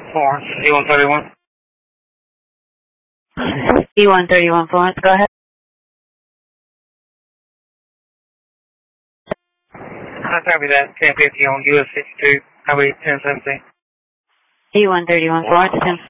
Florence, E131. E131 Florence, go ahead. Copy that. 1050 on US 62, Highway 1017. E131 Florence, 10.